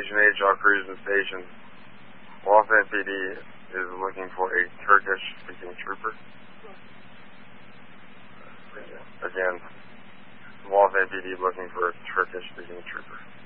Station H, all crews and stations. Waltham PD is looking for a Turkish-speaking trooper. Again, Waltham PD looking for a Turkish-speaking trooper.